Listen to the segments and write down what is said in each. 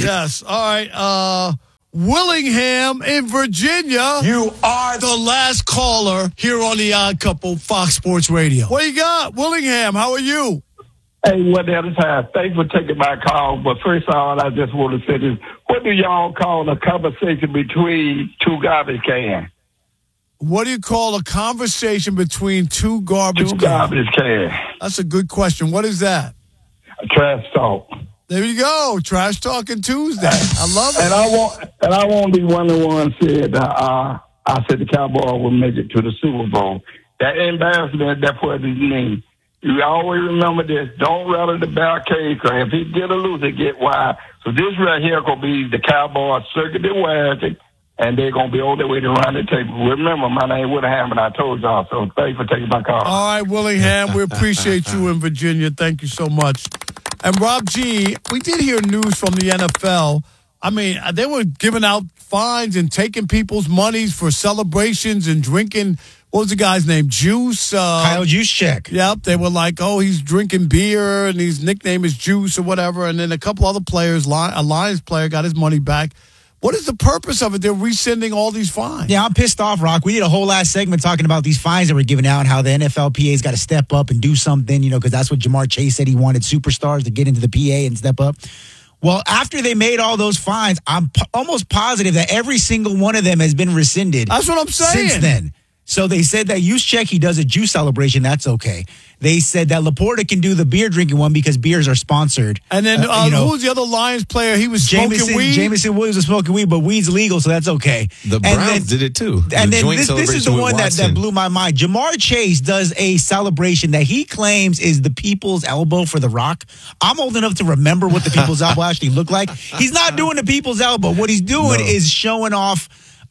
Yes. All right. Willingham in Virginia. You are the last caller here on The Odd Couple, Fox Sports Radio. What you got? Willingham, how are you? Hey, what the other time? Thanks for taking my call. But first of all, I just want to say this. What do y'all call a conversation between two garbage cans? What do you call a conversation between two garbage cans? Two garbage cans. That's a good question. What is that? A trash talk. There you go. Trash Talking Tuesday. I love it. And I won't be one of the ones said I said the Cowboys will make it to the Super Bowl. That embarrassment, that's what it means. You always remember this. Don't rattle the barricade, because if he get a loose, it get wide. So this right here going to be the Cowboys circuit their wagon, and they're going to be on their way to run the table. Remember, my name Willingham, and I told y'all. So thanks for taking my call. All right, Willingham, we appreciate you in Virginia. Thank you so much. And Rob G, we did hear news from the NFL. I mean, they were giving out fines and taking people's monies for celebrations and drinking. What was the guy's name? Juice? Kyle Juszczyk. Yep. They were like, oh, he's drinking beer and his nickname is Juice or whatever. And then a couple other players, a Lions player got his money back. What is the purpose of it? They're rescinding all these fines. Yeah, I'm pissed off, Rock. We did a whole last segment talking about these fines that were given out, how the NFLPA's got to step up and do something, because that's what Jamar Chase said. He wanted superstars to get into the PA and step up. Well, after they made all those fines, I'm almost positive that every single one of them has been rescinded. That's what I'm saying. Since then. So they said that Juszczyk, he does a juice celebration. That's okay. They said that Laporta can do the beer drinking one because beers are sponsored. And then who was the other Lions player? He was smoking weed. Jameson Williams was smoking weed, but weed's legal, so that's okay. The Browns did it too. And then this is the one that blew my mind. Jamar Chase does a celebration that he claims is the people's elbow for The Rock. I'm old enough to remember what the people's elbow actually looked like. He's not doing the people's elbow. What he's doing is showing off,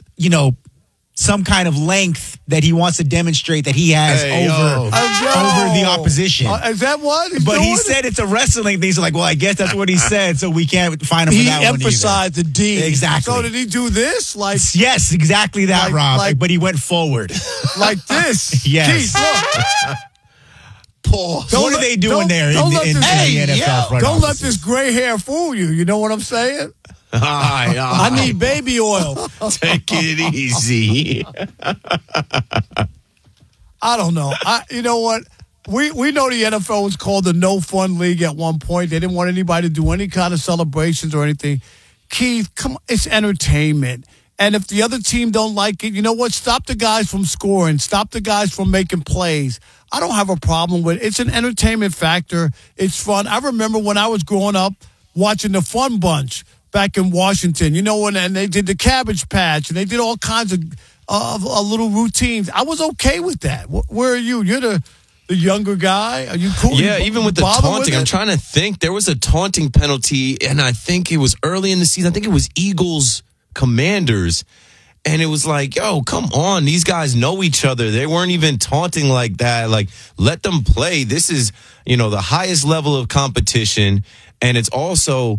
some kind of length that he wants to demonstrate that he has over the opposition. Is that what he's doing? He said it's a wrestling thing. So well, I guess that's what he said, so we can't find him for that one. He emphasized the D. Exactly. So did he do this? Yes, exactly that, Rob. But he went forward. Like this? Yes. Keith, look. What are they doing there in the NFL front Don't let this gray hair fool you. You know what I'm saying? I need baby oil. Take it easy. I don't know. You know what? We know the NFL was called the No Fun League at one point. They didn't want anybody to do any kind of celebrations or anything. Keith, come on, it's entertainment. And if the other team don't like it, you know what? Stop the guys from scoring. Stop the guys from making plays. I don't have a problem with it. It's an entertainment factor. It's fun. I remember when I was growing up watching the Fun Bunch back in Washington, and they did the Cabbage Patch, and they did all kinds of little routines. I was okay with that. Where are you? You're the younger guy. Are you cool? Yeah, even with the taunting. I'm trying to think. There was a taunting penalty, and I think it was early in the season. I think it was Eagles Commanders. And it was like, yo, come on. These guys know each other. They weren't even taunting like that. Like, let them play. This is, the highest level of competition. And it's also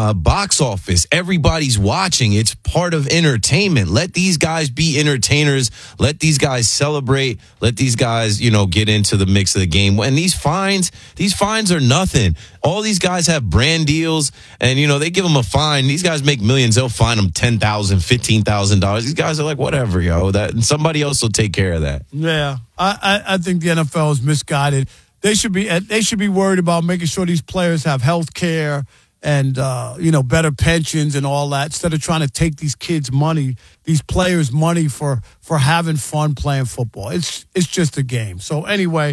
box office. Everybody's watching. It's part of entertainment. Let these guys be entertainers. Let these guys celebrate. Let these guys, get into the mix of the game. And these fines are nothing. All these guys have brand deals, and they give them a fine. These guys make millions. They'll fine them $10,000, $15,000. These guys are like, whatever, and somebody else will take care of that. Yeah, I think the NFL is misguided. They should be worried about making sure these players have health care and better pensions and all that, instead of trying to take these kids' money, these players' money for having fun playing football. It's just a game. So anyway,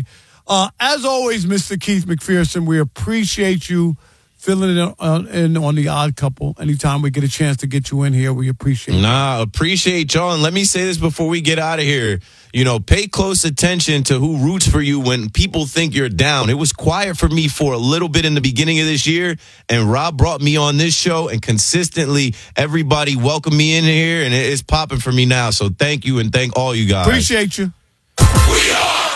as always, Mr. Keith McPherson, we appreciate you filling in on the Odd Couple. Anytime we get a chance to get you in here, we appreciate it. Appreciate y'all. And let me say this before we get out of here. Pay close attention to who roots for you when people think you're down. It was quiet for me for a little bit in the beginning of this year, and Rob brought me on this show, and consistently everybody welcomed me in here, and it's popping for me now. So thank you, and thank all you guys. Appreciate you. We are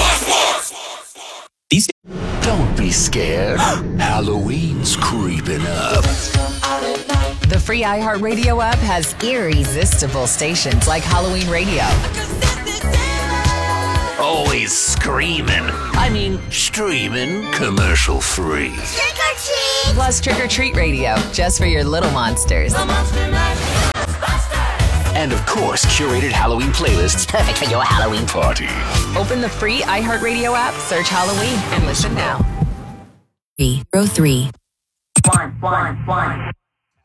Don't be scared. Halloween's creeping up. The free iHeartRadio app has irresistible stations like Halloween Radio. Always screaming. I mean, streaming commercial free. Trick or treat! Plus Trick or Treat Radio, just for your little monsters. And of course, curated Halloween playlists perfect for your Halloween party. Open the free iHeartRadio app, search Halloween, and listen now. Row 3. One.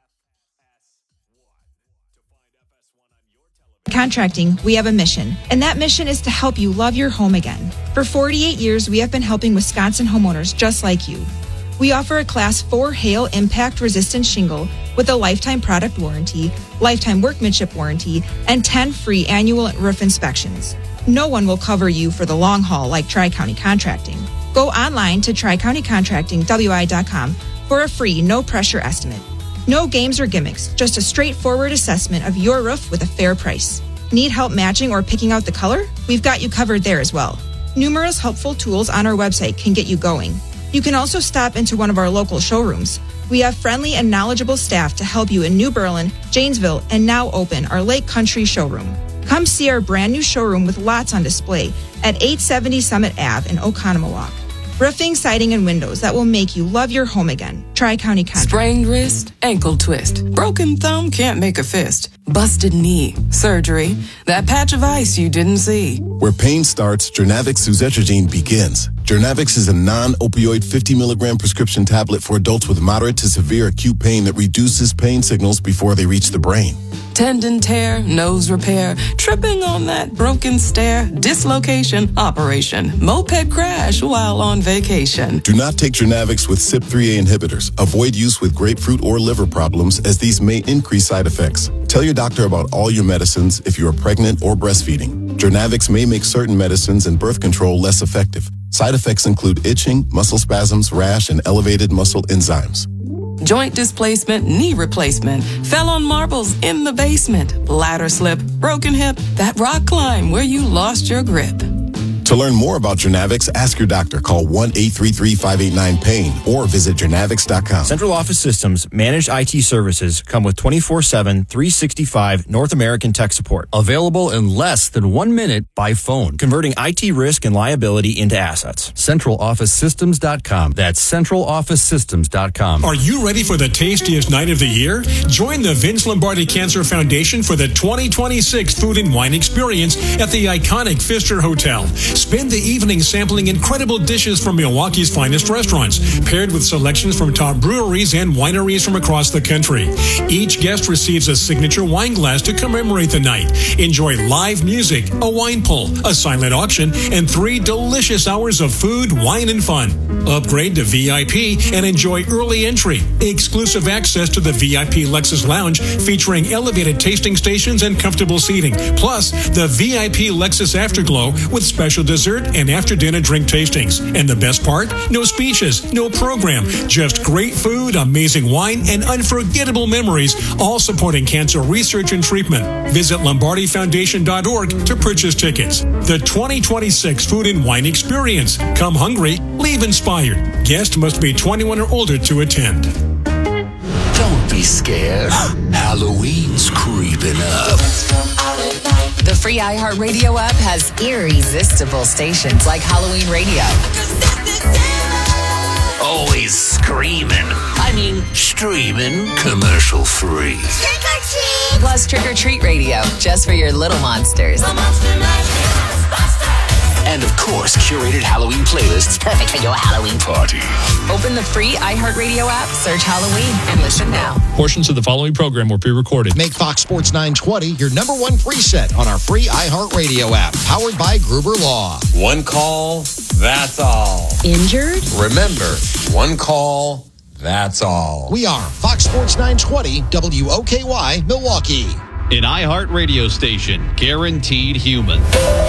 Contracting, we have a mission, and that mission is to help you love your home again. For 48 years, we have been helping Wisconsin homeowners just like you. We offer a Class 4 hail impact resistant shingle with a lifetime product warranty, lifetime workmanship warranty, and 10 free annual roof inspections. No one will cover you for the long haul like Tri-County Contracting. Go online to TriCountyContractingWI.com for a free, no-pressure estimate. No games or gimmicks, just a straightforward assessment of your roof with a fair price. Need help matching or picking out the color? We've got you covered there as well. Numerous helpful tools on our website can get you going. You can also stop into one of our local showrooms. We have friendly and knowledgeable staff to help you in New Berlin, Janesville, and now open our Lake Country showroom. Come see our brand new showroom with lots on display at 870 Summit Ave in Oconomowoc. Roofing, siding, and windows that will make you love your home again. Tri-County Contracting. Sprained wrist, ankle twist. Broken thumb can't make a fist. Busted knee, surgery. That patch of ice you didn't see. Where pain starts, Jernavix suzetrigine begins. Jernavix is a non-opioid 50 milligram prescription tablet for adults with moderate to severe acute pain that reduces pain signals before they reach the brain. Tendon tear, nose repair, tripping on that broken stair, dislocation, operation, moped crash while on vacation. Do not take Jernavix with CYP3A inhibitors. Avoid use with grapefruit or liver problems as these may increase side effects. Tell your doctor about all your medicines if you are pregnant or breastfeeding. Jernavix may make certain medicines and birth control less effective. Side effects include itching, muscle spasms, rash, and elevated muscle enzymes. Joint displacement, knee replacement, fell on marbles in the basement, ladder slip, broken hip, that rock climb where you lost your grip. To learn more about Jernavix, ask your doctor. Call 1-833-589-PAIN or visit Jernavix.com. Central Office Systems Managed IT Services come with 24/7, 365 North American tech support. Available in less than 1 minute by phone. Converting IT risk and liability into assets. CentralOfficeSystems.com. That's CentralOfficeSystems.com. Are you ready for the tastiest night of the year? Join the Vince Lombardi Cancer Foundation for the 2026 Food and Wine Experience at the iconic Pfister Hotel. Spend the evening sampling incredible dishes from Milwaukee's finest restaurants, paired with selections from top breweries and wineries from across the country. Each guest receives a signature wine glass to commemorate the night. Enjoy live music, a wine pull, a silent auction, and 3 delicious hours of food, wine, and fun. Upgrade to VIP and enjoy early entry, exclusive access to the VIP Lexus Lounge featuring elevated tasting stations and comfortable seating, plus the VIP Lexus Afterglow with special dessert and after-dinner drink tastings. And the best part? No speeches, no program, just great food, amazing wine, and unforgettable memories, all supporting cancer research and treatment. Visit LombardiFoundation.org to purchase tickets. The 2026 Food and Wine Experience. Come hungry, leave inspired. Guests must be 21 or older to attend. Don't be scared. Halloween's creeping up. The free iHeartRadio app has irresistible stations like Halloween Radio. Always screaming. I mean, streaming commercial free. Plus Trick or Treat Radio, just for your little monsters. And of course, curated Halloween playlists perfect for your Halloween party. Open the free iHeartRadio app, search Halloween, and listen now. Portions of the following program were pre-recorded. Make Fox Sports 920 your number one preset on our free iHeartRadio app, powered by Gruber Law. One call, that's all. Injured? Remember, one call, that's all. We are Fox Sports 920 WOKY Milwaukee. An iHeart radio station, guaranteed human.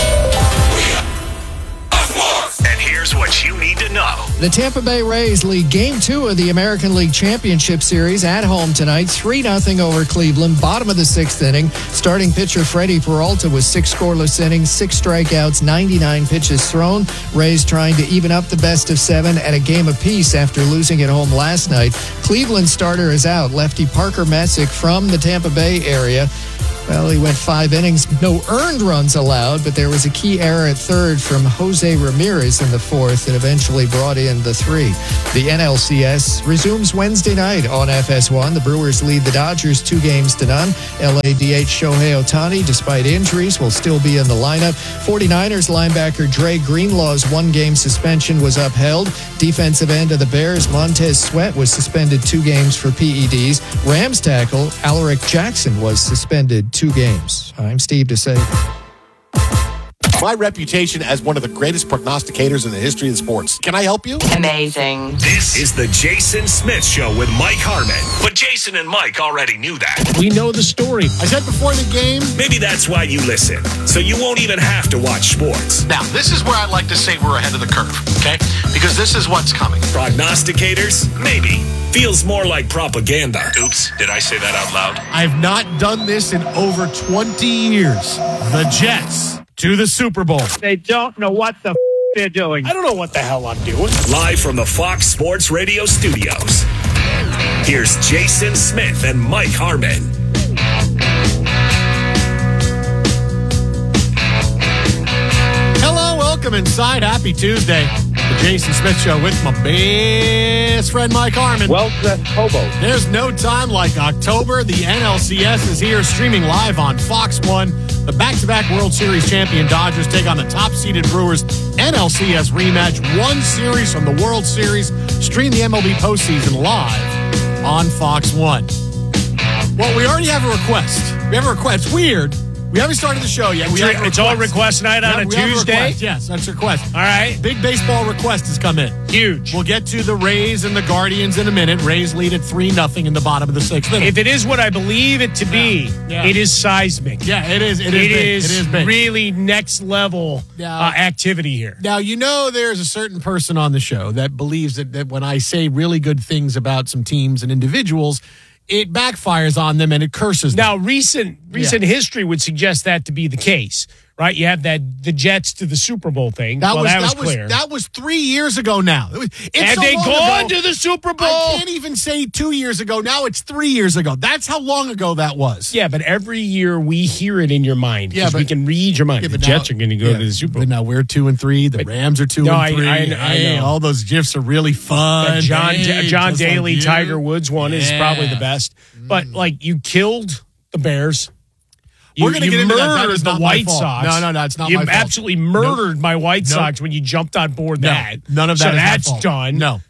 And here's what you need to know. The Tampa Bay Rays lead Game 2 of the American League Championship Series at home tonight, 3-0 over Cleveland, bottom of the 6th inning. Starting pitcher Freddie Peralta with 6 scoreless innings, 6 strikeouts, 99 pitches thrown. Rays trying to even up the best of 7 at a game apiece after losing at home last night. Cleveland starter is out. Lefty Parker Messick from the Tampa Bay area Well, he went 5 innings, no earned runs allowed, but there was a key error at third from Jose Ramirez in the 4th that eventually brought in the 3. The NLCS resumes Wednesday night on FS1. The Brewers lead the Dodgers 2-0. LADH Shohei Ohtani, despite injuries, will still be in the lineup. 49ers linebacker Dre Greenlaw's 1-game suspension was upheld. Defensive end of the Bears, Montez Sweat, was suspended 2 games for PEDs. Rams tackle Alaric Jackson was suspended 2 games. I'm Steve DeSager. My reputation as one of the greatest prognosticators in the history of sports. Can I help you? Amazing. This is the Jason Smith Show with Mike Harmon. But Jason and Mike already knew that. We know the story. I said before the game. Maybe that's why you listen. So you won't even have to watch sports. Now, this is where I like to say we're ahead of the curve, okay? Because this is what's coming. Prognosticators? Maybe. Feels more like propaganda. Oops, did I say that out loud? I've not done this in over 20 years. The Jets to the Super Bowl. They don't know what the they're doing. I don't know what the hell I'm doing. Live from the Fox Sports Radio studios. Here's Jason Smith and Mike Harmon. Hello, welcome inside. Happy Tuesday. The Jason Smith Show with my best friend Mike Harmon. Well-dressed hobo. There's no time like October. The NLCS is here, streaming live on Fox 1. The back-to-back World Series champion Dodgers take on the top-seeded Brewers. NLCS rematch. 1 series from the World Series. Stream the MLB postseason live on Fox 1. Well, we already have a request. We have a request. It's weird. We haven't started the show yet. It's all request night on a Tuesday? Yes, that's a request. All right. Big baseball request has come in. Huge. We'll get to the Rays and the Guardians in a minute. Rays lead at 3-0 in the bottom of the 6th inning. If it is what I believe it to be, it is seismic. Yeah, it is. It is big. Really next level activity here. Now, there's a certain person on the show that believes that when I say really good things about some teams and individuals, it backfires on them and it curses them. Now, recent history would suggest that to be the case, right? You have the Jets to the Super Bowl thing. That was clear. That was 3 years ago now. Have they gone to the Super Bowl? I can't even say 2 years ago. Now it's 3 years ago. That's how long ago that was. Yeah, but every year we hear it in your mind because we can read your mind. The Jets are going to go to the Super Bowl. But now we're 2-3. The Rams are 2-3. I know. All those GIFs are really fun. John Daly, Tiger Woods one is probably the best. But, you killed the Bears. We're going to get into that. That is the White Sox. No, it's not my fault. You absolutely murdered my White Sox when you jumped on board that. None of that so is that's my fault. done. No.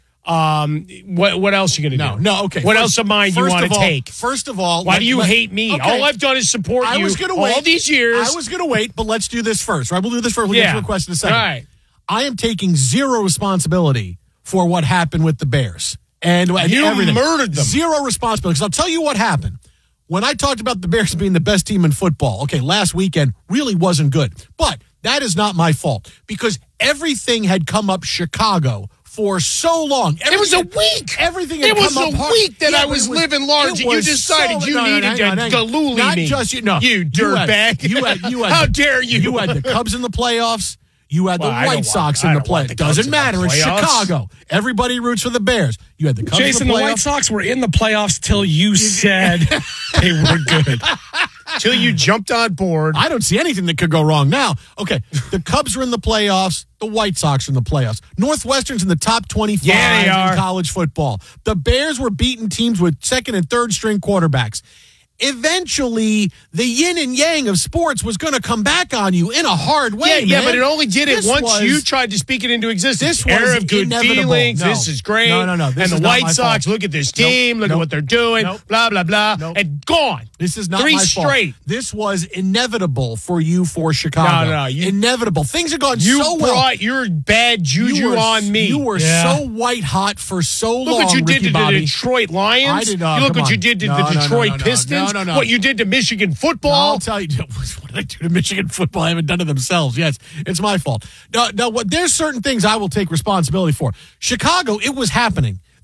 What else are you going to do? No, okay. What else of mine you want to take? First of all, why do you hate me? Okay. All I've done is support you all these years. I was going to wait, but let's do this first. Right? We'll do this first. We'll get to a question in a second. All right. I am taking zero responsibility for what happened with the Bears. And you everything. Murdered them. Zero responsibility. Because I'll tell you what happened. When I talked about the Bears being the best team in football, last weekend really wasn't good. But that is not my fault because everything had come up Chicago for so long. It was a week. Everything had come up. It was a week that I was living large, and you decided you needed to galooly me. Not just you. No, you dirtbag. You had how dare you? You had the Cubs in the playoffs. You had the White Sox in the playoffs. It doesn't matter. It's Chicago. Everybody roots for the Bears. You had the Cubs Jason, in the playoffs. The White Sox were in the playoffs till you said they were good. Till you jumped on board. I don't see anything that could go wrong now. Okay, the Cubs are in the playoffs. The White Sox are in the playoffs. Northwestern's in the top 25 in college football. The Bears were beating teams with second and third string quarterbacks. Eventually, the yin and yang of sports was going to come back on you in a hard way. Yeah, but it only did it once you tried to speak it into existence. This was era of good feelings. No. This is great. No. And the White Sox, look at this team. Look at what they're doing. Blah, blah, blah. And gone. This is not 3 my fault. straight. This was inevitable for you for Chicago. No. Inevitable. Things have gone so well. You brought your bad juju on me. You were so white hot for so long, Look what you did to Bobby. the Detroit Lions. I did, look what you did to the Detroit Pistons. No. What you did to Michigan football. I'll tell you. What did I do to Michigan football? I haven't done to themselves. Yes, it's my fault. No. There's certain things I will take responsibility for. Chicago, it was happening.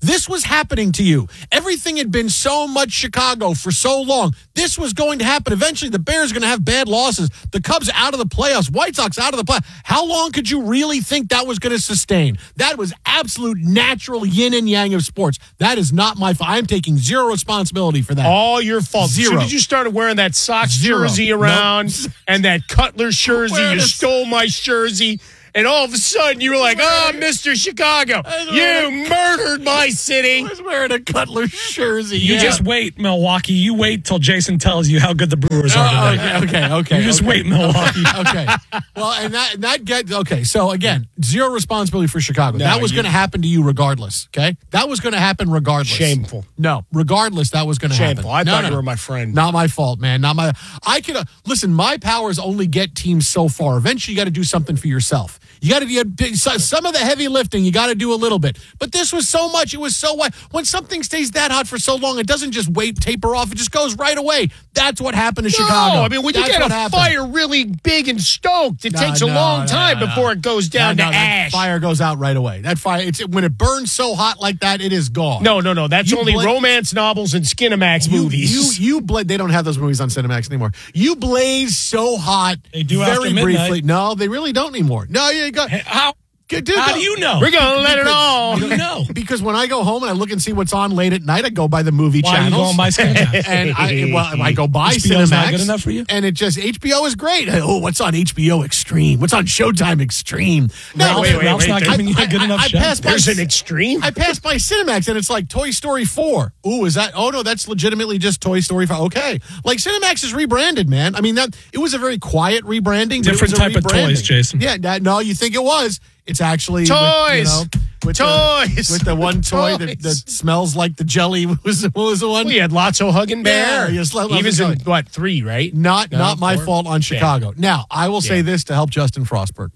This was happening to you. Everything had been so much Chicago for so long. This was going to happen. Eventually, the Bears are going to have bad losses. The Cubs out of the playoffs. White Sox out of the playoffs. How long could you really think that was going to sustain? That was absolute natural yin and yang of sports. That is not my fault. I'm taking zero responsibility for that. All your fault. Zero. As soon as you started wearing that Sox jersey around and that Cutler jersey, you stole my jersey. And all of a sudden, you were like, "Oh, Mr. Chicago, you murdered my city." I was wearing a Cutler jersey. You just wait, Milwaukee. You wait till Jason tells you how good the Brewers are today. Okay. You just wait, Milwaukee. Okay. Well, and that gets okay. So again, zero responsibility for Chicago. No, that was going to happen to you regardless. Okay, that was going to happen regardless. Shameful. No, regardless, that was going to happen. Shameful. I thought you were my friend. Not my fault, man. Not my. I could listen. My powers only get teams so far. Eventually, you got to do something for yourself. You got to do some of the heavy lifting. You got to do a little bit. But this was so much. It was so wide. When something stays that hot for so long, it doesn't just taper off. It just goes right away. That's what happened to Chicago. I mean, when you get a fire really big and stoked, it takes a long time before it goes down to ash. That fire goes out right away. That fire, when it burns so hot like that, it is gone. No. That's only romance novels and Skinamax movies. They don't have those movies on Cinemax anymore. You blaze so hot. They do very after midnight. Briefly. No, they really don't anymore. No, you got. How do you know? We're going to let it all. How do you know? Because when I go home and I look and see what's on late at night, I go by the movie Why channels. are you going by Cinemax? And I go by HBO's Cinemax. not good enough for you? And it just, HBO is great. Oh, what's on HBO Extreme? What's on Showtime Extreme? No, Ralph's not giving you a good enough show. There's an Extreme? I passed by Cinemax and it's like Toy Story 4. Ooh, is that? Oh, no, that's legitimately just Toy Story 5. Okay. Like Cinemax is rebranded, man. I mean, it was a very quiet rebranding. Different type of toys, Jason. Yeah, no, you think it was. It's actually toys. With the one toy that smells like the jelly. What was the one? We had Lotso Hugging Bear. Yeah, he was in, 3, right? Not my fault on Chicago. Now, I will say this to help Justin Frostberg.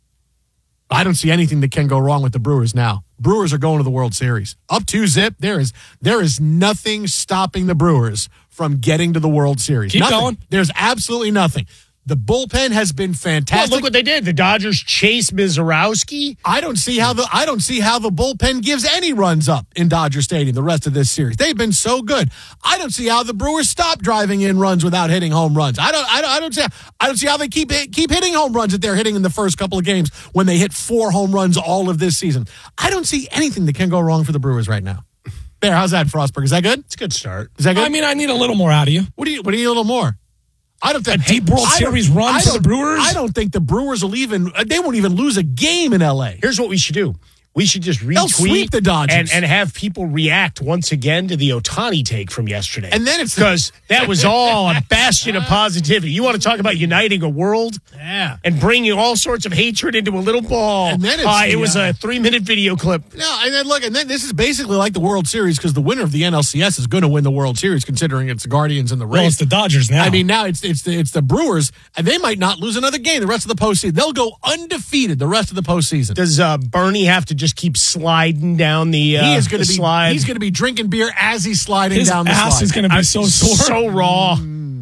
I don't see anything that can go wrong with the Brewers now. Brewers are going to the World Series. Up 2-0. There is nothing stopping the Brewers from getting to the World Series. Keep going. There's absolutely nothing. The bullpen has been fantastic. Well, look what they did. The Dodgers chased Mizorowski. I don't see how the bullpen gives any runs up in Dodger Stadium the rest of this series. They've been so good. I don't see how the Brewers stop driving in runs without hitting home runs. I don't see how they keep hitting home runs that they're hitting in the first couple of games when they hit 4 home runs all of this season. I don't see anything that can go wrong for the Brewers right now. There, how's that, Frostberg? Is that good? It's a good start. Is that good? I mean, I need a little more out of you. What do you need a little more? I don't think a deep World Series run for the Brewers. I don't think the Brewers will they won't even lose a game in LA. Here's what we should do. We should just They'll sweep the Dodgers and have people react once again to the Ohtani take from yesterday. And then it's because that was all a bastion of positivity. You want to talk about uniting a world? Yeah. And bringing all sorts of hatred into a little ball. And then it was a 3-minute video clip. No, and then this is basically like the World Series because the winner of the NLCS is going to win the World Series considering it's the Guardians and the Rays. Well, it's the Dodgers now. I mean, now it's the Brewers, and they might not lose another game the rest of the postseason. They'll go undefeated the rest of the postseason. Does Bernie have to just keep sliding down the slide? He's going to be drinking beer as he's sliding His down the slide. His ass is going to be so sore. So raw.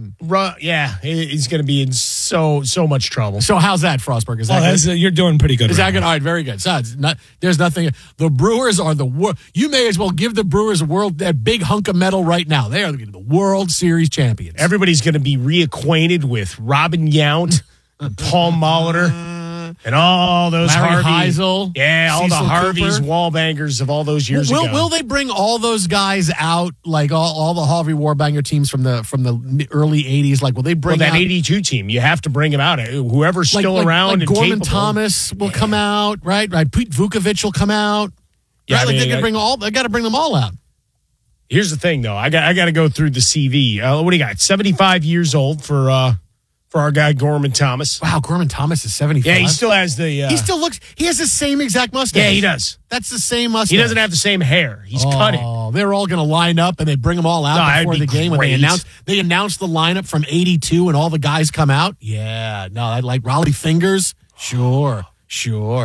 Yeah, he's going to be in so much trouble. So how's that, Frostberg? Is that good? You're doing pretty good. Is that good? All right, very good. So there's nothing. The Brewers are the world. You may as well give the Brewers that big hunk of metal right now. They are the World Series champions. Everybody's going to be reacquainted with Robin Yount, Paul Molitor. And all those Larry Harvey, Heisel, yeah, all Cecil the Harveys, Cooper. Wallbangers of all those years ago. Will they bring all those guys out, like all the Harvey Warbanger teams from the early '80s? Like, will they bring that out 82 team? You have to bring them out. Whoever's still around, like and Gorman capable. Thomas will come out, right? Pete Vukovich will come out. Yeah, right? They got to bring them all out. Here's the thing, though. I got to go through the CV. What do you got? 75 years old for our guy Gorman Thomas. Wow, Gorman Thomas is 75. Yeah, he still has the. He has the same exact mustache. Yeah, he does. That's the same mustache. He doesn't have the same hair. He's cut it. Oh, they're all going to line up and they bring them all out before the game. When they announce the lineup from '82 and all the guys come out. Yeah, no, I like Raleigh Fingers. Sure.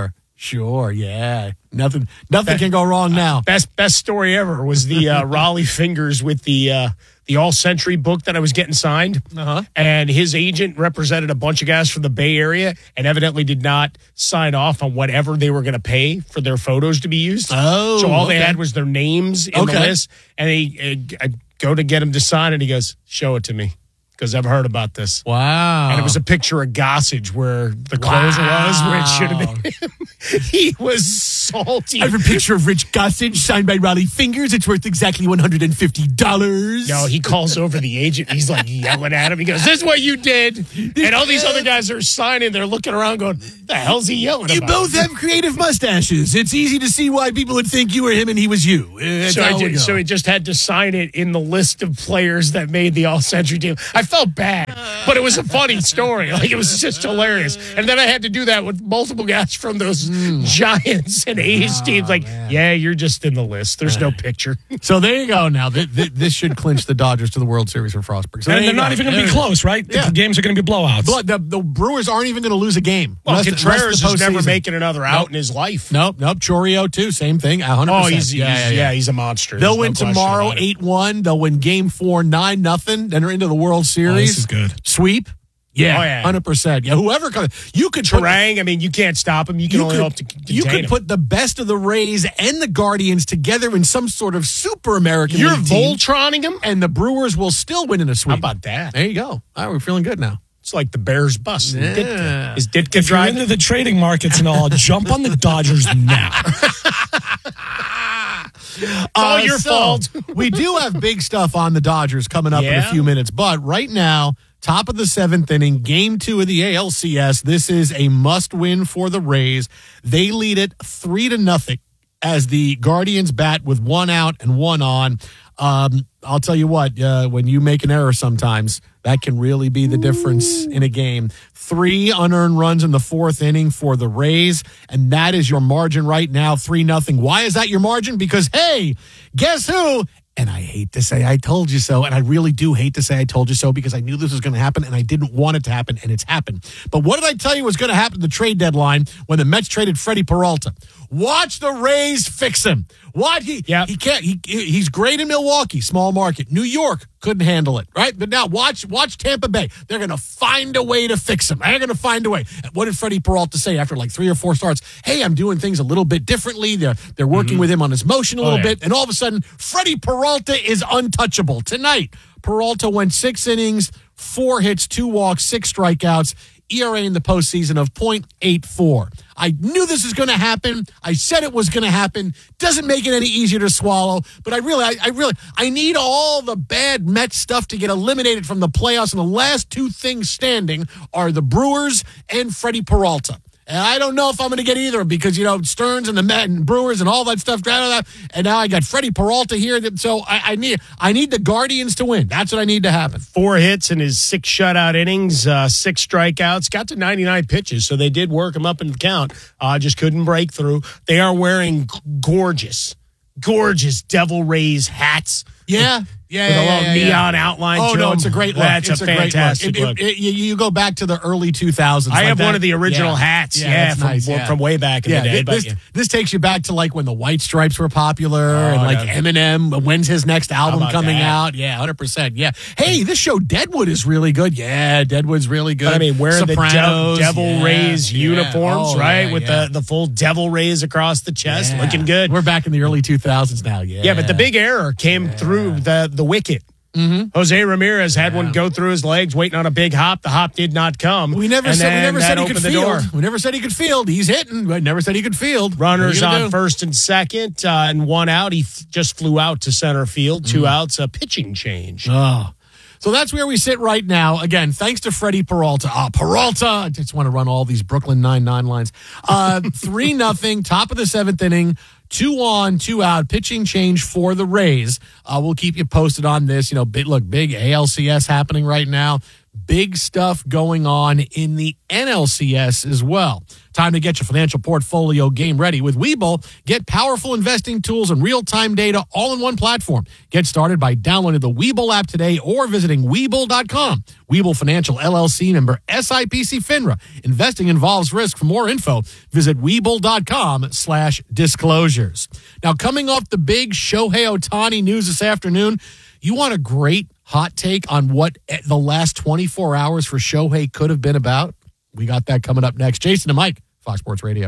Sure, yeah. Nothing can go wrong now. Best story ever was the Raleigh Fingers with the All Century book that I was getting signed. And his agent represented a bunch of guys from the Bay Area and evidently did not sign off on whatever they were going to pay for their photos to be used. Oh, so all they had was their names in the list. And I go to get him to sign it. He goes, show it to me. Because I've heard about this. Wow. And it was a picture of Gossage where the clothes was, where it should have been him. He was salty. I have a picture of Rich Gossage signed by Raleigh Fingers. It's worth exactly $150. No, he calls over the agent. He's like yelling at him. He goes, this is what you did. And all these other guys are signing. They're looking around going, the hell's he yelling about? You both have creative mustaches. It's easy to see why people would think you were him and he was you. So he just had to sign it in the list of players that made the All-Century team. I felt bad, but it was a funny story. Like, it was just hilarious. And then I had to do that with multiple guys from those Giants and A's teams. Like, yeah, you're just in the list. There's no picture. So there you go. Now, this should clinch the Dodgers to the World Series for Frostburg. So and they're not even going to be close, right? The games are going to be blowouts. But the Brewers aren't even going to lose a game. Well, Contreras is never making another out in his life. Nope. Choreo, too. Same thing. 100%. Oh, he's a monster. They'll win tomorrow 8-1. They'll win game 4 9-0. Then they're into the World Series. This is good. Sweep. Yeah, 100%. Yeah, whoever comes. You could Terang, I mean, you can't stop him. You can only hope to contain You could him. put the best of the Rays and the Guardians together in some sort of super American You're League team, Voltroning him? and the Brewers will still win in a sweep. How about that? There you go. All right, we're feeling good now. It's like the Bears bus. Yeah. Is Ditka If you're driving? into the trading markets and all, jump on the Dodgers now. It's all your fault. We do have big stuff on the Dodgers coming up in a few minutes, but right now, top of the 7th inning, game 2 of the ALCS. This is a must-win for the Rays. They lead it 3-0 as the Guardians bat with 1 out and 1 on. I'll tell you what, when you make an error sometimes, that can really be the difference in a game. 3 unearned runs in the 4th inning for the Rays, and that is your margin right now, 3-0. Why is that your margin? Because, hey, guess who? And I hate to say I told you so, and I really do hate to say I told you so because I knew this was going to happen, and I didn't want it to happen, and it's happened. But what did I tell you was going to happen at the trade deadline when the Mets traded Freddie Peralta? Watch the Rays fix him. What he can't. He's great in Milwaukee, small market. New York couldn't handle it, right? But now watch Tampa Bay. They're going to find a way to fix him. They're going to find a way. What did Freddie Peralta say after like 3 or 4 starts? Hey, I'm doing things a little bit differently. They're working with him on his motion a little bit, and all of a sudden, Freddie Peralta is untouchable. Tonight, Peralta went 6 innings, 4 hits, 2 walks, 6 strikeouts. ERA in the postseason of .84. I knew this was going to happen. I said it was going to happen. Doesn't make it any easier to swallow. But I need all the bad Mets stuff to get eliminated from the playoffs. And the last 2 things standing are the Brewers and Freddie Peralta. And I don't know if I'm going to get either because, Stearns and the Mets and Brewers and all that stuff. And now I got Freddie Peralta here. So I need the Guardians to win. That's what I need to happen. 4 hits in his 6 shutout innings, 6 strikeouts, got to 99 pitches. So they did work him up in the count. Just couldn't break through. They are wearing gorgeous Devil Rays hats. Yeah. With a little neon outline. Oh, to no, them. it's a great look. That's a fantastic look. You go back to the early 2000s. I have one of the original hats. From way back in the day. This takes you back to like when the White Stripes were popular and like Eminem. When's his next album coming out? Yeah, 100%. Yeah. Hey, this show Deadwood is really good. Yeah, Deadwood's really good. But I mean, wearing Sopranos, the Devil Rays uniforms, right? With the full Devil Rays across the chest, looking good. We're back in the early 2000s now. Yeah, but the big error came through the wicket. Jose Ramirez had one go through his legs, waiting on a big hop. The hop did not come. We never said he could field. We never said he could field. He's hitting. We never said he could field. Runners on first and second, and 1 out. He just flew out to center field. 2 outs. A pitching change. Oh. So that's where we sit right now. Again, thanks to Freddie Peralta. Peralta! I just want to run all these Brooklyn Nine-Nine lines. 3-0, top of the 7th inning. 2 on, 2 out, pitching change for the Rays. We'll keep you posted on this. Big ALCS happening right now. big stuff going on in the NLCS as well. Time to get your financial portfolio game ready. With Webull, get powerful investing tools and real-time data all in one platform. Get started by downloading the Webull app today or visiting Webull.com. Webull Financial LLC, member SIPC FINRA. Investing involves risk. For more info, visit Webull.com/disclosures. Now, coming off the big Shohei Ohtani news this afternoon, you want a great hot take on what the last 24 hours for Shohei could have been about? We got that coming up next. Jason and Mike, Fox Sports Radio.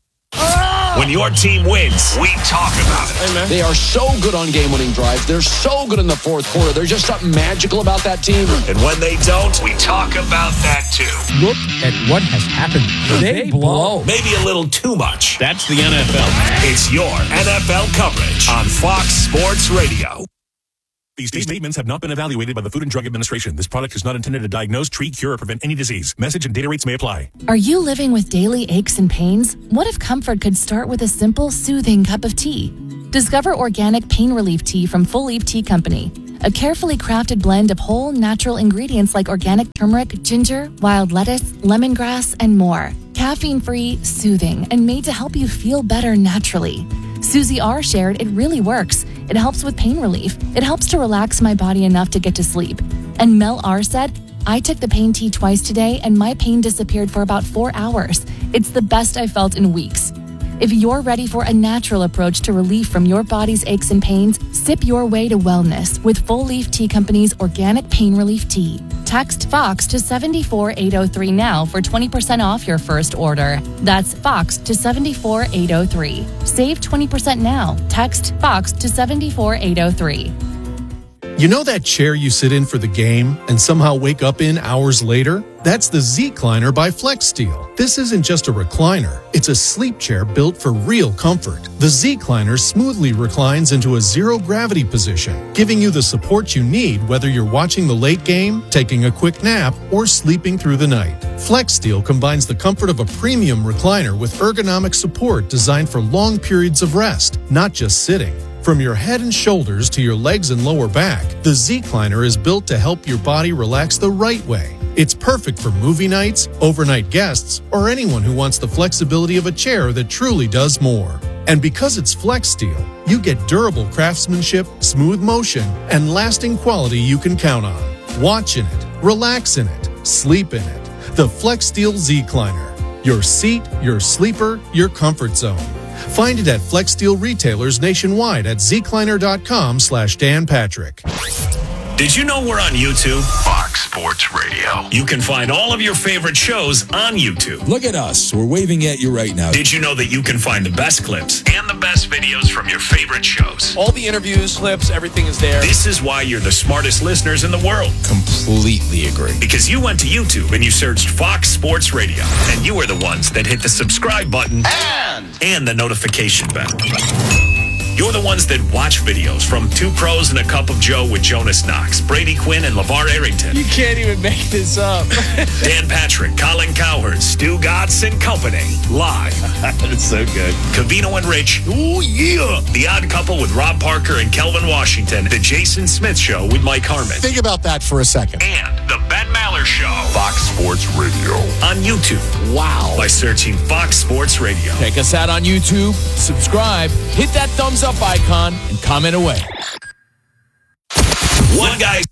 When your team wins, we talk about it. Hey, they are so good on game-winning drives. They're so good in the fourth quarter. There's just something magical about that team. And when they don't, we talk about that too. Look at what has happened. They blow. Maybe a little too much. That's the NFL. It's your NFL coverage on Fox Sports Radio. These statements have not been evaluated by the Food and Drug Administration. This product is not intended to diagnose, treat, cure, or prevent any disease. Message and data rates may apply. Are you living with daily aches and pains? What if comfort could start with a simple, soothing cup of tea? Discover organic pain relief tea from Full Leaf Tea Company. A carefully crafted blend of whole, natural ingredients like organic turmeric, ginger, wild lettuce, lemongrass, and more. Caffeine-free, soothing, and made to help you feel better naturally. Susie R. shared it really works. It helps with pain relief. It helps to relax my body enough to get to sleep. And Mel R. said, I took the pain tea twice today and my pain disappeared for about 4 hours. It's the best I felt in weeks. If you're ready for a natural approach to relief from your body's aches and pains, sip your way to wellness with Full Leaf Tea Company's organic pain relief tea. Text FOX to 74803 now for 20% off your first order. That's FOX to 74803. Save 20% now. Text FOX to 74803. You know that chair you sit in for the game and somehow wake up in hours later? That's the Z-Cliner by FlexSteel. This isn't just a recliner. It's a sleep chair built for real comfort. The Z-Cliner smoothly reclines into a zero-gravity position, giving you the support you need whether you're watching the late game, taking a quick nap, or sleeping through the night. FlexSteel combines the comfort of a premium recliner with ergonomic support designed for long periods of rest, not just sitting. From your head and shoulders to your legs and lower back, the Z-Cliner is built to help your body relax the right way. It's perfect for movie nights, overnight guests, or anyone who wants the flexibility of a chair that truly does more. And because it's FlexSteel, you get durable craftsmanship, smooth motion, and lasting quality you can count on. Watch in it, relax in it, sleep in it. The FlexSteel Z-Cliner. Your seat, your sleeper, your comfort zone. Find it at FlexSteel retailers nationwide at zcliner.com/Dan Patrick. Did you know we're on YouTube? Fox Sports Radio. You can find all of your favorite shows on YouTube. Look at us. We're waving at you right now. Did you know that you can find the best clips and the best videos from your favorite shows? All the interviews, clips, everything is there. This is why you're the smartest listeners in the world. Completely agree. Because you went to YouTube and you searched Fox Sports Radio. And you are the ones that hit the subscribe button and the notification bell. You're the ones that watch videos from Two Pros and a Cup of Joe with Jonas Knox, Brady Quinn, and LeVar Arrington. You can't even make this up. Dan Patrick, Colin Cowherd, Stu Gatz and Company. Live. That's so good. Covino and Rich. Ooh, yeah. The Odd Couple with Rob Parker and Kelvin Washington. The Jason Smith Show with Mike Harmon. Think about that for a second. And the Ben Maller Show. Fox Sports Radio. On YouTube. Wow. By searching Fox Sports Radio. Check us out on YouTube. Subscribe. Hit that thumbs up icon and comment away. One guy.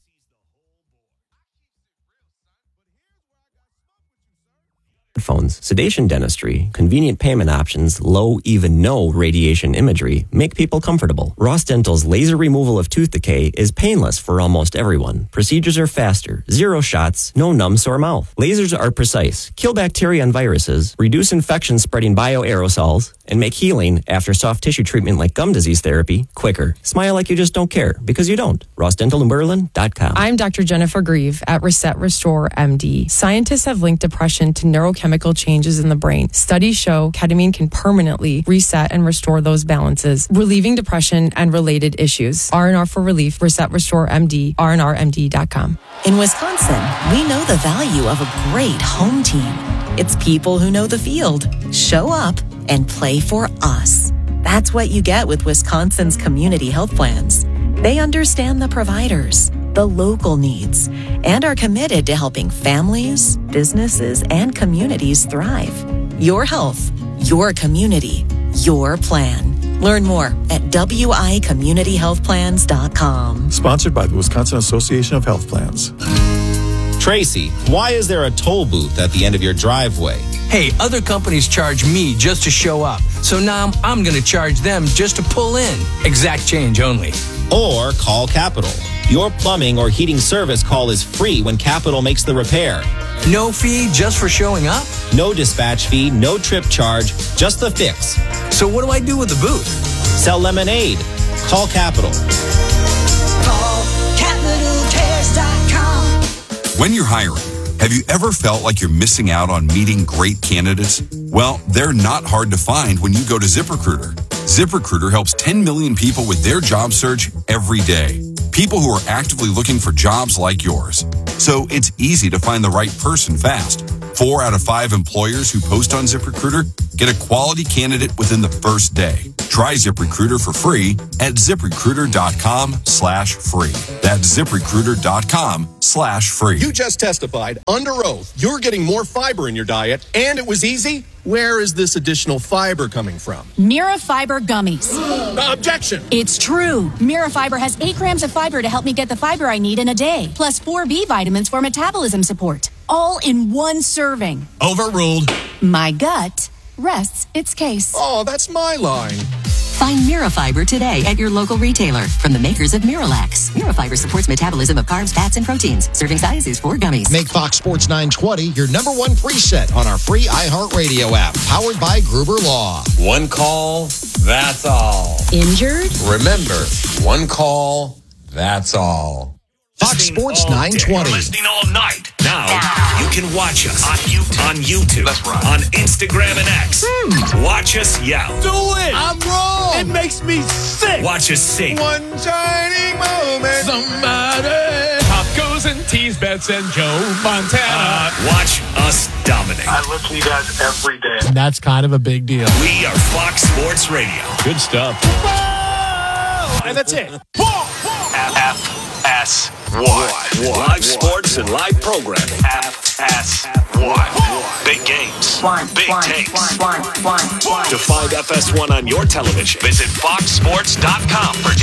Phones, sedation dentistry, convenient payment options, low, even no radiation imagery make people comfortable. Ross Dental's laser removal of tooth decay is painless for almost everyone. Procedures are faster, 0 shots, no numb sore mouth. Lasers are precise, kill bacteria and viruses, reduce infection spreading bioaerosols, and make healing after soft tissue treatment like gum disease therapy quicker. Smile like you just don't care, because you don't. RossDentalInBerlin.com. I'm Dr. Jennifer Grieve at Reset Restore MD. Scientists have linked depression to neurochemical changes in the brain. Studies show ketamine can permanently reset and restore those balances, relieving depression and related issues. R&R for Relief, Reset Restore MD, rnrmd.com. In Wisconsin, we know the value of a great home team. It's people who know the field, show up, and play for us. That's what you get with Wisconsin's community health plans. They understand the providers, the the local needs, and are committed to helping families, businesses, and communities thrive. Your health, your community, your plan. Learn more at wicommunityhealthplans.com. Sponsored by the Wisconsin Association of Health Plans. Tracy, why is there a toll booth at the end of your driveway? Hey, other companies charge me just to show up. So now I'm going to charge them just to pull in. Exact change only. Or call Capital. Your plumbing or heating service call is free when Capital makes the repair. No fee just for showing up? No dispatch fee, no trip charge, just the fix. So what do I do with the booth? Sell lemonade. Call Capital. Call CapitalCares.com. When you're hiring, have you ever felt like you're missing out on meeting great candidates? Well, they're not hard to find when you go to ZipRecruiter. ZipRecruiter helps 10 million people with their job search every day. People who are actively looking for jobs like yours. So it's easy to find the right person fast. 4 out of 5 employers who post on ZipRecruiter get a quality candidate within the first day. Try ZipRecruiter for free at ZipRecruiter.com/free. That's ZipRecruiter.com/free. You just testified under oath you're getting more fiber in your diet, and it was easy. Where is this additional fiber coming from? Mirafiber gummies. Objection. It's true. Mirafiber has 8 grams of fiber to help me get the fiber I need in a day, plus 4 B vitamins for metabolism support. All in one serving. Overruled. My gut rests its case. Oh, that's my line. Find Mirafiber today at your local retailer from the makers of Miralax. Mirafiber supports metabolism of carbs, fats, and proteins. Serving size is 4 gummies. Make Fox Sports 920 your number one preset on our free iHeartRadio app, powered by Gruber Law. One call, that's all. Injured? Remember, one call, that's all. Fox Sports 920. Listening all night. Now you can watch us on YouTube, on Instagram and X. Watch us yell. Do it! I'm wrong! It makes me sick! Watch us sing. One shining moment. Somebody. Tacos and tease bets and Joe Montana. Watch us dominate. I listen to you guys every day. That's kind of a big deal. We are Fox Sports Radio. Good stuff. And that's it. FS1. Live sports and live programming. FS1. Big games. Big takes. To find FS1 on your television, visit foxsports.com for